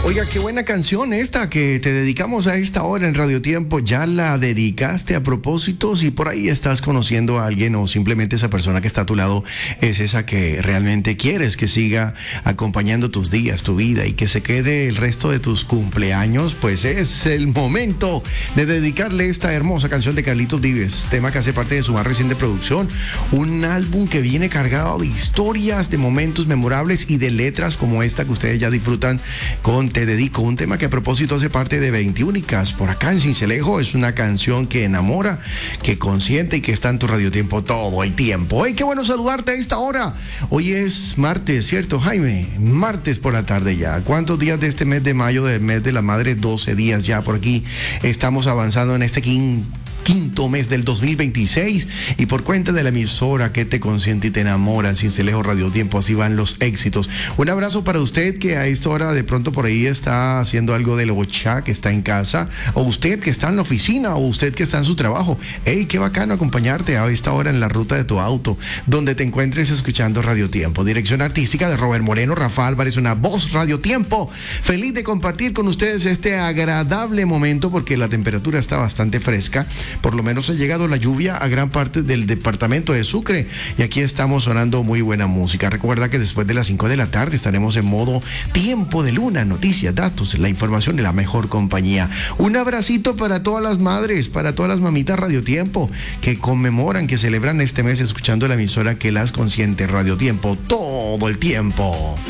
Oiga, qué buena canción esta que te dedicamos a esta hora en Radio Tiempo. ¿Ya la dedicaste a propósito? Si por ahí estás conociendo a alguien o simplemente esa persona que está a tu lado es esa que realmente quieres que siga acompañando tus días, tu vida y que se quede el resto de tus cumpleaños, pues es el momento de dedicarle esta hermosa canción de Carlitos Vives, tema que hace parte de su más reciente producción, un álbum que viene cargado de historias, de momentos memorables y de letras como esta que ustedes ya disfrutan con Te Dedico, un tema que a propósito hace parte de 20 Únicas por acá en Sincelejo. Es una canción que enamora, que consiente y que está en tu Radio Tiempo todo el tiempo. ¡Hey, qué bueno saludarte a esta hora! Hoy es martes, ¿cierto, Jaime? Martes por la tarde ya. ¿Cuántos días de este mes de mayo, del mes de la madre? 12 días ya por aquí. Estamos avanzando en este quinto mes del 2026 y por cuenta de la emisora que te consiente y te enamora, Sincelejo Radio Tiempo, así van los éxitos. Un abrazo para usted que a esta hora de pronto por ahí está haciendo algo de locha, que está en casa, o usted que está en la oficina, o usted que está en su trabajo. Hey, qué bacano acompañarte a esta hora en la ruta de tu auto, donde te encuentres escuchando Radio Tiempo. Dirección artística de Robert Moreno, Rafa Álvarez, una voz Radio Tiempo. Feliz de compartir con ustedes este agradable momento porque la temperatura está bastante fresca. Por lo menos ha llegado la lluvia a gran parte del departamento de Sucre y aquí estamos sonando muy buena música. Recuerda que después de las 5 de la tarde estaremos en modo Tiempo de Luna, noticias, datos, la información de la mejor compañía. Un abracito para todas las madres, para todas las mamitas Radio Tiempo que conmemoran, que celebran este mes escuchando la emisora que las consiente, Radio Tiempo todo el tiempo.